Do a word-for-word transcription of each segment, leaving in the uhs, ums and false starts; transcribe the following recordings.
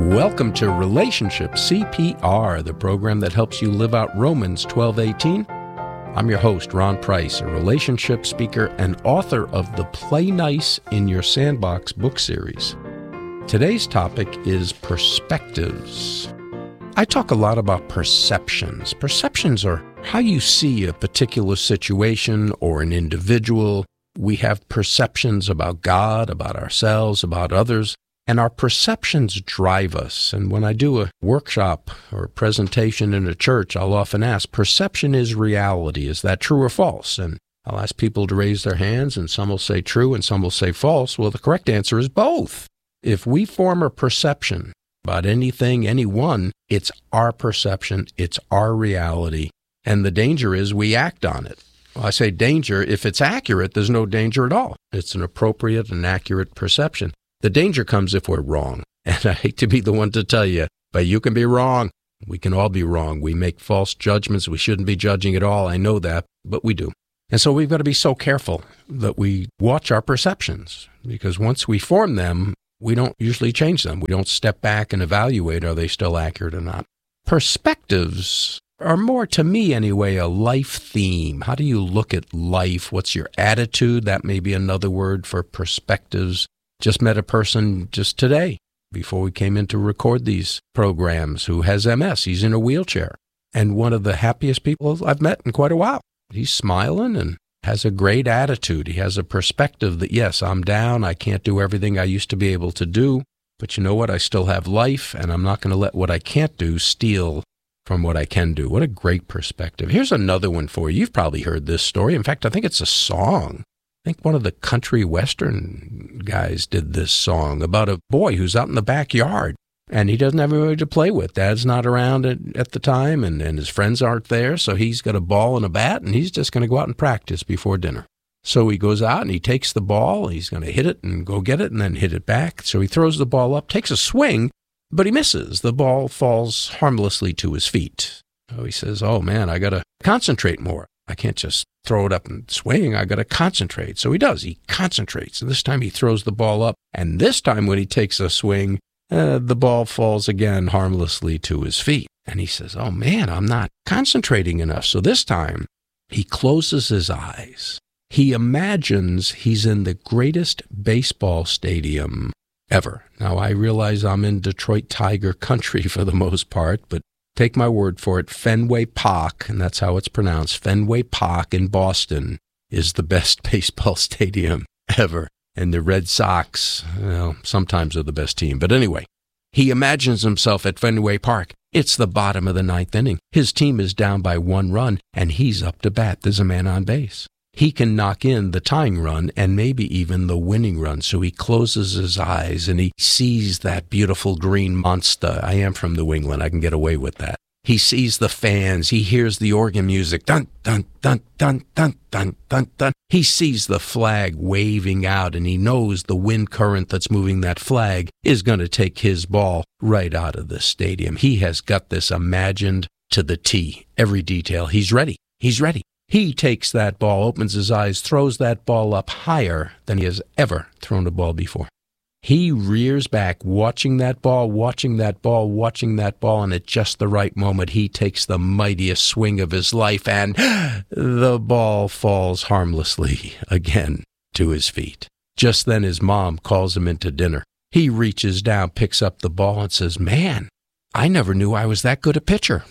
Welcome to Relationship C P R, the program that helps you live out Romans twelve eighteen. I'm your host, Ron Price, a relationship speaker and author of the Play Nice in Your Sandbox book series. Today's topic is perspectives. I talk a lot about perceptions. Perceptions are how you see a particular situation or an individual. We have perceptions about God, about ourselves, about others. And our perceptions drive us. And when I do a workshop or a presentation in a church, I'll often ask, perception is reality. Is that true or false? And I'll ask people to raise their hands, and some will say true and some will say false. Well, the correct answer is both. If we form a perception about anything, anyone, it's our perception, it's our reality. And the danger is we act on it. Well, I say danger. If it's accurate, there's no danger at all. It's an appropriate and accurate perception. The danger comes if we're wrong. And I hate to be the one to tell you, but you can be wrong. We can all be wrong. We make false judgments. We shouldn't be judging at all. I know that, but we do. And so we've got to be so careful that we watch our perceptions, because once we form them, we don't usually change them. We don't step back and evaluate, are they still accurate or not? Perspectives are more, to me anyway, a life theme. How do you look at life? What's your attitude? That may be another word for perspectives. Just met a person just today, before we came in to record these programs, who has M S. He's in a wheelchair. And one of the happiest people I've met in quite a while. He's smiling and has a great attitude. He has a perspective that, yes, I'm down. I can't do everything I used to be able to do. But you know what? I still have life, and I'm not going to let what I can't do steal from what I can do. What a great perspective. Here's another one for you. You've probably heard this story. In fact, I think it's a song. I think one of the country western guys did this song about a boy who's out in the backyard, and he doesn't have anybody to play with. Dad's not around at, at the time, and, and his friends aren't there, so he's got a ball and a bat, and he's just going to go out and practice before dinner. So he goes out, and he takes the ball. He's going to hit it and go get it and then hit it back. So he throws the ball up, takes a swing, but he misses. The ball falls harmlessly to his feet. So he says, oh, man, I got to concentrate more. I can't just throw it up and swing. I got to concentrate. So he does. He concentrates. And this time he throws the ball up. And this time when he takes a swing, uh, the ball falls again harmlessly to his feet. And he says, oh, man, I'm not concentrating enough. So this time he closes his eyes. He imagines he's in the greatest baseball stadium ever. Now, I realize I'm in Detroit Tiger country for the most part, but take my word for it, Fenway Park, and that's how it's pronounced, Fenway Park in Boston is the best baseball stadium ever. And the Red Sox, well, sometimes are the best team. But anyway, he imagines himself at Fenway Park. It's the bottom of the ninth inning. His team is down by one run, and he's up to bat. There's a man on base. He can knock in the tying run and maybe even the winning run. So he closes his eyes and he sees that beautiful green monster. I am from New England. I can get away with that. He sees the fans. He hears the organ music. Dun, dun, dun, dun, dun, dun, dun, dun. He sees the flag waving out, and he knows the wind current that's moving that flag is going to take his ball right out of the stadium. He has got this imagined to the T. Every detail. He's ready. He's ready. He takes that ball, opens his eyes, throws that ball up higher than he has ever thrown a ball before. He rears back, watching that ball, watching that ball, watching that ball, and at just the right moment, he takes the mightiest swing of his life, and the ball falls harmlessly again to his feet. Just then, his mom calls him into dinner. He reaches down, picks up the ball, and says, man, I never knew I was that good a pitcher.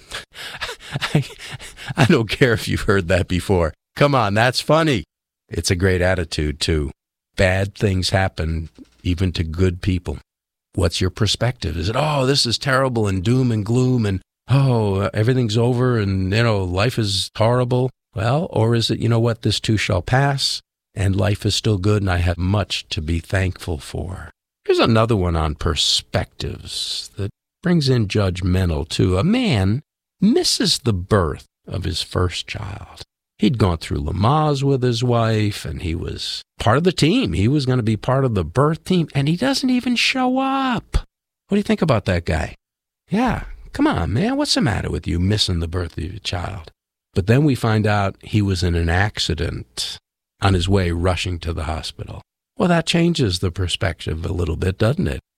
I, I don't care if you've heard that before. Come on, that's funny. It's a great attitude, too. Bad things happen even to good people. What's your perspective? Is it, oh, this is terrible and doom and gloom and, oh, everything's over and, you know, life is horrible? Well, or is it, you know what, this too shall pass and life is still good and I have much to be thankful for? Here's another one on perspectives that brings in judgmental, too. A man misses the birth of his first child. He'd gone through Lamaze with his wife, and he was part of the team. He was going to be part of the birth team, and he doesn't even show up. What do you think about that guy? Yeah, come on, man. What's the matter with you missing the birth of your child? But then we find out he was in an accident on his way rushing to the hospital. Well, that changes the perspective a little bit, doesn't it?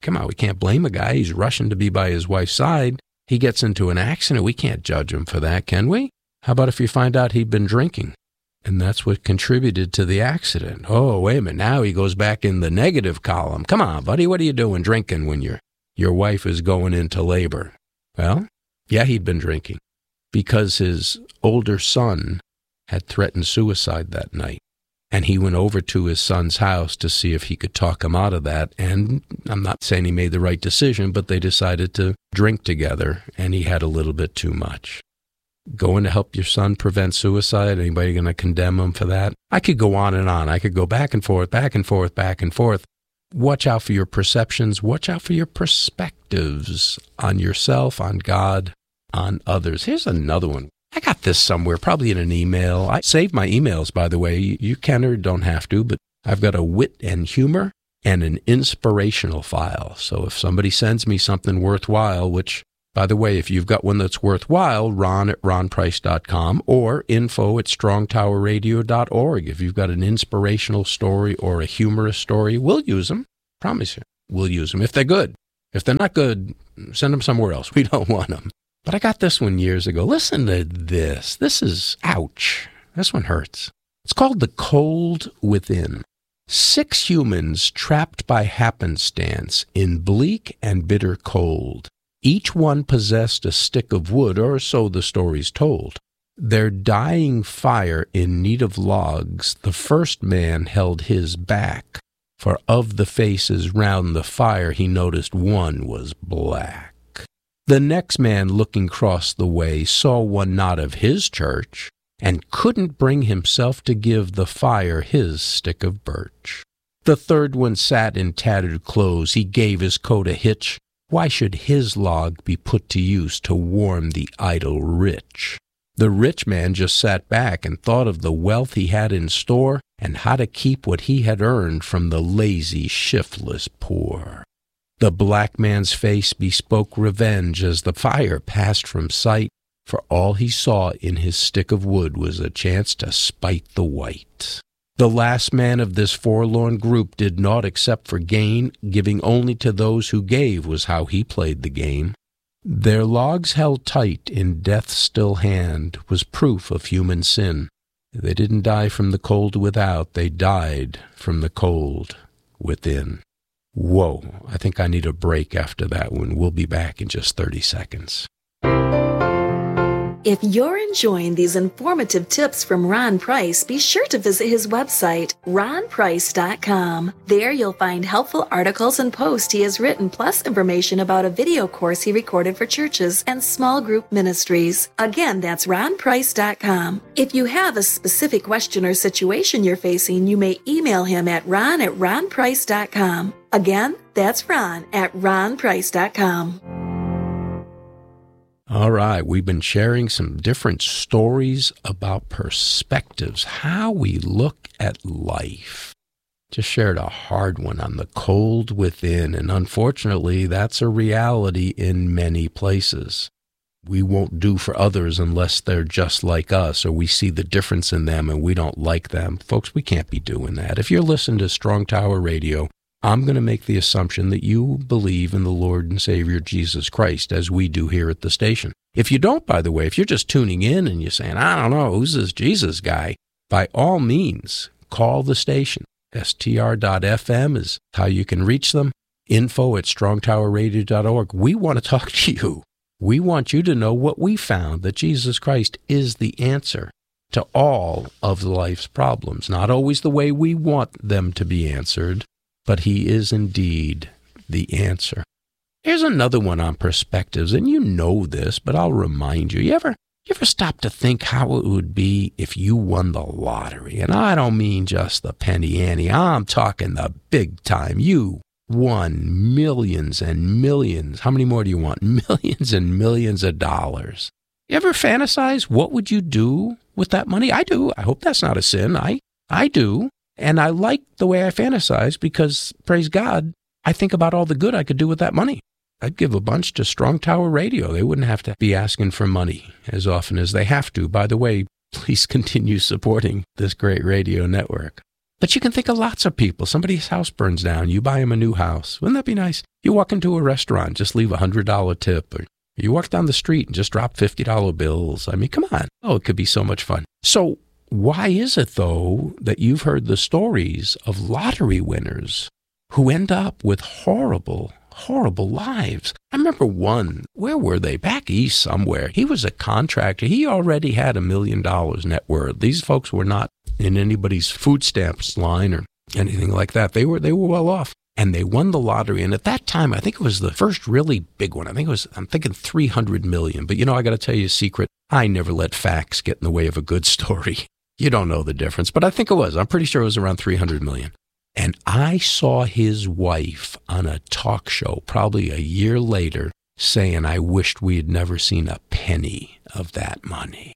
Come on, we can't blame a guy. He's rushing to be by his wife's side. He gets into an accident. We can't judge him for that, can we? How about if you find out he'd been drinking? And that's what contributed to the accident. Oh, wait a minute. Now he goes back in the negative column. Come on, buddy. What are you doing drinking when your your wife is going into labor? Well, yeah, he'd been drinking because his older son had threatened suicide that night. And he went over to his son's house to see if he could talk him out of that. And I'm not saying he made the right decision, but they decided to drink together, and he had a little bit too much. Going to help your son prevent suicide? Anybody going to condemn him for that? I could go on and on. I could go back and forth, back and forth, back and forth. Watch out for your perceptions. Watch out for your perspectives on yourself, on God, on others. Here's another one. I got this somewhere, probably in an email. I save my emails, by the way. You can or don't have to, but I've got a wit and humor and an inspirational file. So if somebody sends me something worthwhile, which, by the way, if you've got one that's worthwhile, ron at ron price dot com or info at strong tower radio dot org. If you've got an inspirational story or a humorous story, we'll use them. Promise you, we'll use them if they're good. If they're not good, send them somewhere else. We don't want them. But I got this one years ago. Listen to this. This is, ouch. This one hurts. It's called The Cold Within. Six humans trapped by happenstance in bleak and bitter cold. Each one possessed a stick of wood, or so the story's told. Their dying fire in need of logs, the first man held his back, for of the faces round the fire he noticed one was black. The next man looking across the way saw one not of his church, and couldn't bring himself to give the fire his stick of birch. The third one sat in tattered clothes, he gave his coat a hitch. Why should his log be put to use to warm the idle rich? The rich man just sat back and thought of the wealth he had in store, and how to keep what he had earned from the lazy, shiftless poor. The black man's face bespoke revenge as the fire passed from sight, for all he saw in his stick of wood was a chance to spite the white. The last man of this forlorn group did naught except for gain, giving only to those who gave was how he played the game. Their logs held tight in death's still hand was proof of human sin. They didn't die from the cold without, they died from the cold within. Whoa, I think I need a break after that one. We'll be back in just thirty seconds. If you're enjoying these informative tips from Ron Price, be sure to visit his website, ron price dot com. There you'll find helpful articles and posts he has written, plus information about a video course he recorded for churches and small group ministries. Again, that's ron price dot com. If you have a specific question or situation you're facing, you may email him at ron at ron price dot com. Again, that's ron at ron price dot com. All right, we've been sharing some different stories about perspectives, how we look at life. Just shared a hard one on the cold within, and unfortunately, that's a reality in many places. We won't do for others unless they're just like us, or we see the difference in them and we don't like them. Folks, we can't be doing that. If you're listening to Strong Tower Radio, I'm going to make the assumption that you believe in the Lord and Savior Jesus Christ, as we do here at the station. If you don't, by the way, if you're just tuning in and you're saying, I don't know, who's this Jesus guy? By all means, call the station. S T R dot F M is how you can reach them. Info at strong tower radio dot org. We want to talk to you. We want you to know what we found, that Jesus Christ is the answer to all of life's problems. Not always the way we want them to be answered, but he is indeed the answer. Here's another one on perspectives, and you know this, but I'll remind you. You ever, you ever stop to think how it would be if you won the lottery? And I don't mean just the penny ante. I'm talking the big time. You won millions and millions. How many more do you want? Millions and millions of dollars. You ever fantasize what would you do with that money? I do. I hope that's not a sin. I, I do. And I like the way I fantasize because, praise God, I think about all the good I could do with that money. I'd give a bunch to Strong Tower Radio. They wouldn't have to be asking for money as often as they have to. By the way, please continue supporting this great radio network. But you can think of lots of people. Somebody's house burns down. You buy them a new house. Wouldn't that be nice? You walk into a restaurant, just leave a one hundred dollars tip. Or you walk down the street and just drop fifty dollar bills. I mean, come on. Oh, it could be so much fun. So why is it, though, that you've heard the stories of lottery winners who end up with horrible, horrible lives? I remember one, where were they? Back east somewhere. He was a contractor. He already had a million dollars net worth. These folks were not in anybody's food stamps line or anything like that. They were they were well off. And they won the lottery. And at that time, I think it was the first really big one. I think it was, I'm thinking three hundred million. But, you know, I got to tell you a secret. I never let facts get in the way of a good story. You don't know the difference. But I think it was. I'm pretty sure it was around three hundred million. And I saw his wife on a talk show probably a year later saying, I wished we had never seen a penny of that money.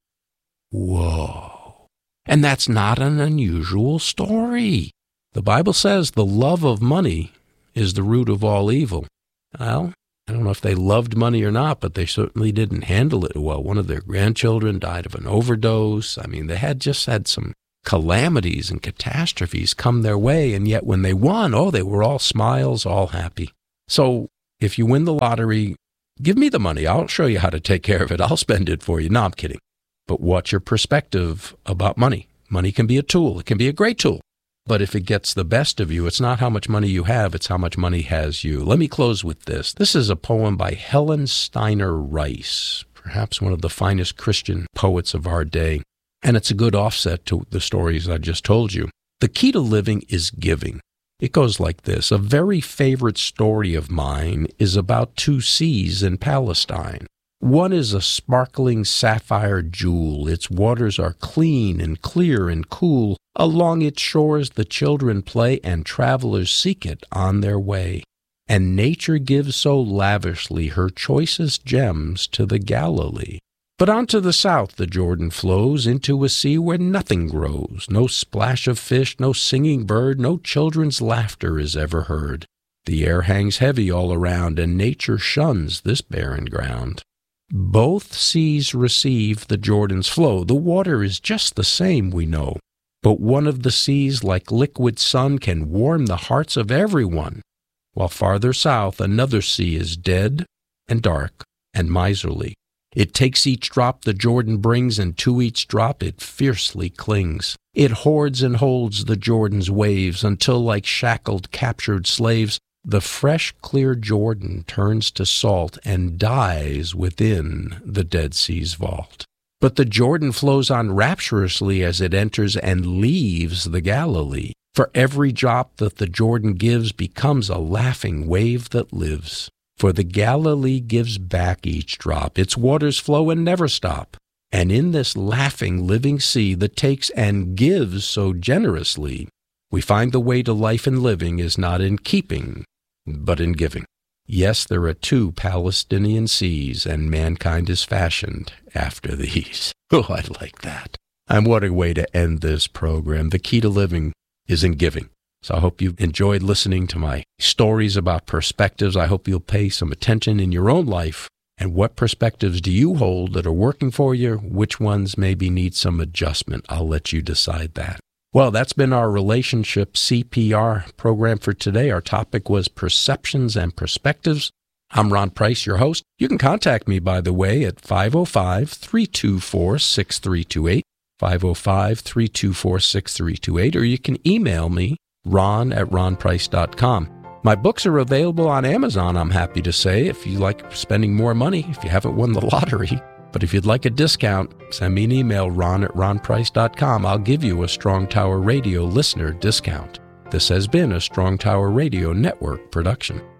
Whoa. And that's not an unusual story. The Bible says the love of money is the root of all evil. Well, I don't know if they loved money or not, but they certainly didn't handle it well. One of their grandchildren died of an overdose. I mean, they had just had some calamities and catastrophes come their way, and yet when they won, oh, they were all smiles, all happy. So if you win the lottery, give me the money. I'll show you how to take care of it. I'll spend it for you. No, I'm kidding. But what's your perspective about money? Money can be a tool. It can be a great tool. But if it gets the best of you, it's not how much money you have, it's how much money has you. Let me close with this. This is a poem by Helen Steiner Rice, perhaps one of the finest Christian poets of our day. And it's a good offset to the stories I just told you. The key to living is giving. It goes like this. A very favorite story of mine is about two seas in Palestine. One is a sparkling sapphire jewel. Its waters are clean and clear and cool. Along its shores the children play, and travelers seek it on their way. And nature gives so lavishly her choicest gems to the Galilee. But on to the south the Jordan flows, into a sea where nothing grows. No splash of fish, no singing bird, no children's laughter is ever heard. The air hangs heavy all around, and nature shuns this barren ground. Both seas receive the Jordan's flow. The water is just the same, we know. But one of the seas, like liquid sun, can warm the hearts of everyone, while farther south another sea is dead and dark and miserly. It takes each drop the Jordan brings, and to each drop it fiercely clings. It hoards and holds the Jordan's waves, until like shackled, captured slaves, the fresh, clear Jordan turns to salt and dies within the Dead Sea's vault. But the Jordan flows on rapturously as it enters and leaves the Galilee. For every drop that the Jordan gives becomes a laughing wave that lives. For the Galilee gives back each drop. Its waters flow and never stop. And in this laughing, living sea that takes and gives so generously, we find the way to life and living is not in keeping, but in giving. Yes, there are two Palestinian seas, and mankind is fashioned after these. Oh, I like that. And what a way to end this program. The key to living is in giving. So I hope you've enjoyed listening to my stories about perspectives. I hope you'll pay some attention in your own life. And what perspectives do you hold that are working for you? Which ones maybe need some adjustment? I'll let you decide that. Well, that's been our Relationship C P R program for today. Our topic was perceptions and perspectives. I'm Ron Price, your host. You can contact me, by the way, at five oh five, three two four, six three two eight, five oh five, three two four, six three two eight, or you can email me, ron at ron price dot com. My books are available on Amazon, I'm happy to say, if you like spending more money, if you haven't won the lottery. But if you'd like a discount, send me an email, ron at ron price dot com. I'll give you a Strong Tower Radio listener discount. This has been a Strong Tower Radio Network production.